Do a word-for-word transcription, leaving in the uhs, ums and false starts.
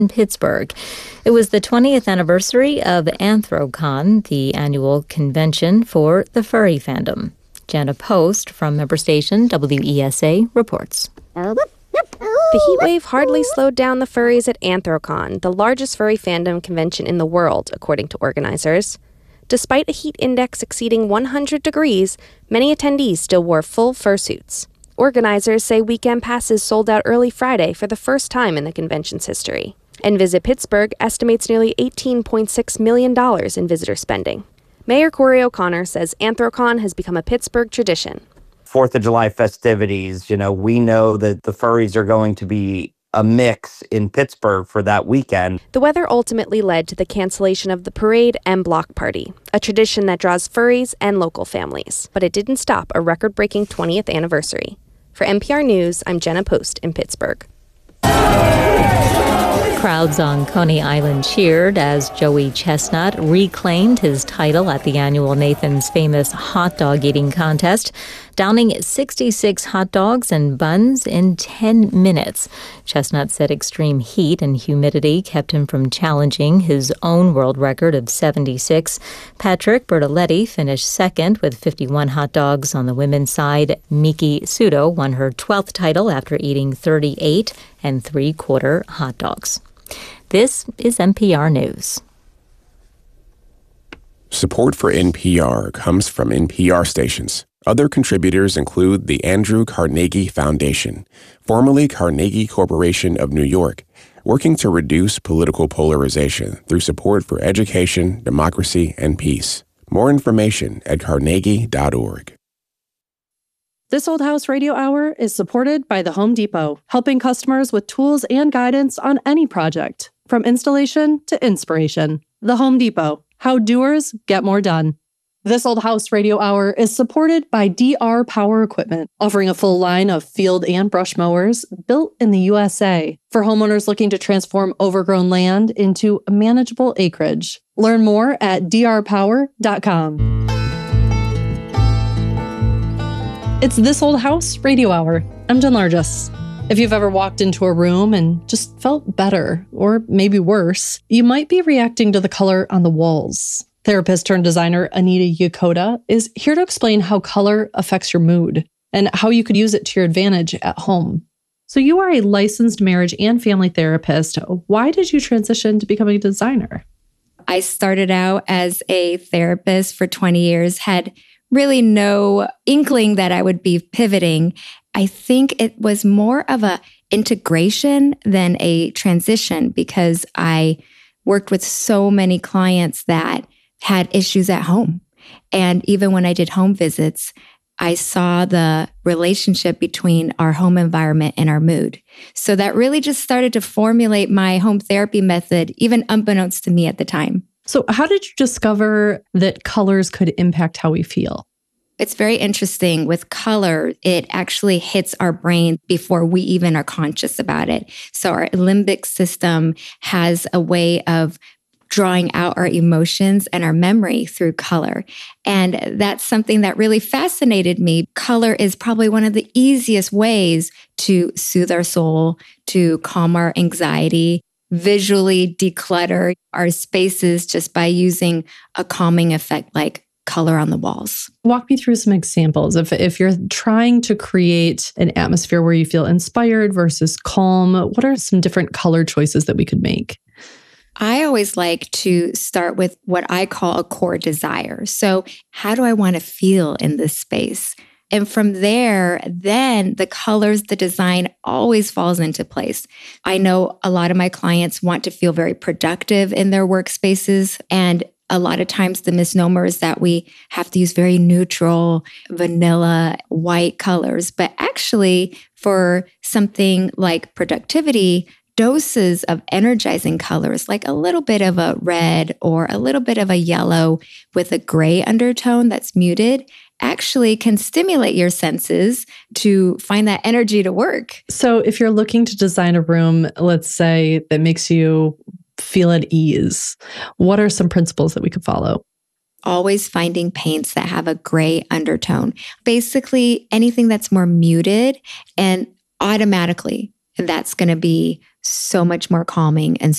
in Pittsburgh. It was the twentieth anniversary of Anthrocon, the annual convention for the furry fandom. Jenna Post from member station W E S A reports. The heat wave hardly slowed down the furries at Anthrocon, the largest furry fandom convention in the world, according to organizers. Despite a heat index exceeding one hundred degrees, many attendees still wore full fursuits. Organizers say weekend passes sold out early Friday for the first time in the convention's history. And Visit Pittsburgh estimates nearly eighteen point six million dollars in visitor spending. Mayor Corey O'Connor says Anthrocon has become a Pittsburgh tradition. Fourth of July festivities, you know, we know that the furries are going to be a mix in Pittsburgh for that weekend. The weather ultimately led to the cancellation of the parade and block party, a tradition that draws furries and local families. But it didn't stop a record-breaking twentieth anniversary. For N P R News, I'm Jenna Post in Pittsburgh. Crowds on Coney Island cheered as Joey Chestnut reclaimed his title at the annual Nathan's Famous hot dog eating contest, downing sixty-six hot dogs and buns in ten minutes. Chestnut said extreme heat and humidity kept him from challenging his own world record of seventy-six. Patrick Bertoletti finished second with fifty-one hot dogs on the women's side. Miki Sudo won her twelfth title after eating thirty-eight and three-quarter hot dogs. This is N P R News. Support for N P R comes from N P R stations. Other contributors include the Andrew Carnegie Foundation, formerly Carnegie Corporation of New York, working to reduce political polarization through support for education, democracy, and peace. More information at carnegie dot org. This Old House Radio Hour is supported by the Home Depot, helping customers with tools and guidance on any project, from installation to inspiration. The Home Depot, how doers get more done. This Old House Radio Hour is supported by D R Power Equipment, offering a full line of field and brush mowers built in the U S A for homeowners looking to transform overgrown land into manageable acreage. Learn more at d r power dot com. It's This Old House Radio Hour. I'm Jen Largess. If you've ever walked into a room and just felt better, or maybe worse, you might be reacting to the color on the walls. Therapist turned designer Anita Yokota is here to explain how color affects your mood and how you could use it to your advantage at home. So you are a licensed marriage and family therapist. Why did you transition to becoming a designer? I started out as a therapist for twenty years, had really no inkling that I would be pivoting. I think it was more of a integration than a transition because I worked with so many clients that had issues at home. And even when I did home visits, I saw the relationship between our home environment and our mood. So that really just started to formulate my home therapy method, even unbeknownst to me at the time. So how did you discover that colors could impact how we feel? It's very interesting. With color, it actually hits our brain before we even are conscious about it. So our limbic system has a way of drawing out our emotions and our memory through color. And that's something that really fascinated me. Color is probably one of the easiest ways to soothe our soul, to calm our anxiety, visually declutter our spaces just by using a calming effect like color on the walls. Walk me through some examples. If, if you're trying to create an atmosphere where you feel inspired versus calm, what are some different color choices that we could make? I always like to start with what I call a core desire. So how do I want to feel in this space? And from there, then the colors, the design always falls into place. I know a lot of my clients want to feel very productive in their workspaces. And a lot of times the misnomer is that we have to use very neutral, vanilla, white colors. But actually, for something like productivity, doses of energizing colors, like a little bit of a red or a little bit of a yellow with a gray undertone that's muted, actually can stimulate your senses to find that energy to work. So if you're looking to design a room, let's say, that makes you feel at ease, what are some principles that we could follow? Always finding paints that have a gray undertone. Basically, anything that's more muted, and automatically, that's going to be so much more calming and